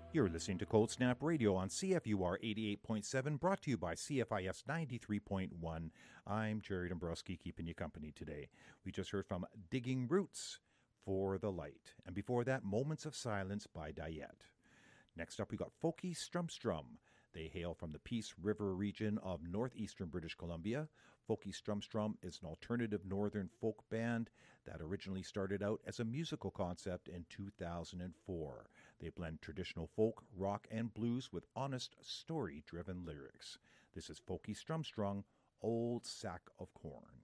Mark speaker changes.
Speaker 1: You're listening to Cold Snap Radio on CFUR 88.7, brought to you by CFIS 93.1. I'm Jerry Dombrowski, keeping you company today. We just heard from Digging Roots, For the Light. And before that, Moments of Silence by Diet. Next up, we got Folky Strumstrum. They hail from the Peace River region of northeastern British Columbia. Folky Strumstrum is an alternative northern folk band that originally started out as a musical concept in 2004. They blend traditional folk, rock, and blues with honest, story-driven lyrics. This is Folky Strumstrum, Old Sack of Corn.